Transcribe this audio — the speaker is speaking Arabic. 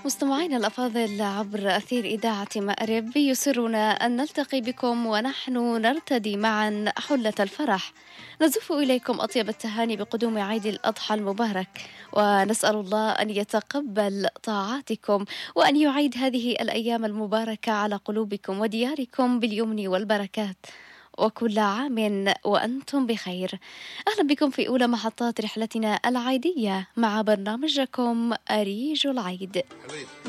مستمعينا الأفاضل عبر أثير إذاعة مأرب يسرنا أن نلتقي بكم ونحن نرتدي معا حلة الفرح. نزف إليكم أطيب التهاني بقدوم عيد الأضحى المبارك، ونسأل الله أن يتقبل طاعاتكم وأن يعيد هذه الأيام المباركة على قلوبكم ودياركم باليمن والبركات، وكل عام وأنتم بخير. أهلا بكم في أولى محطات رحلتنا العيدية مع برنامجكم أريج العيد.